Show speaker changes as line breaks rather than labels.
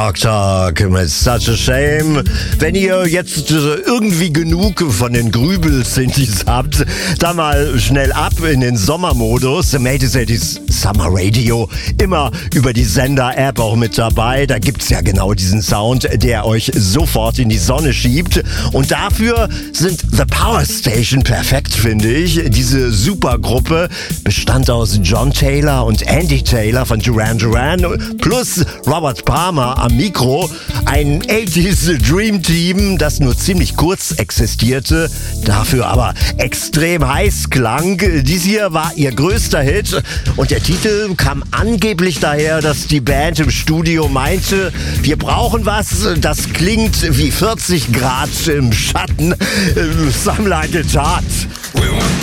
Talk mit Such a Shame. Wenn ihr jetzt irgendwie genug von den Grübel-Synthes habt, dann mal schnell ab in den Sommermodus. Mate's 80s Summer Radio. Immer über die Sender-App auch mit dabei. Da gibt's ja genau diesen Sound, der euch sofort in die Sonne schiebt. Und dafür sind The Power Station perfekt, finde ich. Diese Supergruppe bestand aus John Taylor und Andy Taylor von Duran Duran plus Robert Palmer am Mikro. Ein 80s Dream Team, das nur ziemlich kurz existierte, dafür aber extrem heiß klang. Dies hier war ihr größter Hit und der Titel kam angeblich daher, dass die Band im Studio meinte, wir brauchen was, das klingt wie 40 Grad im Schatten. Some like it hot.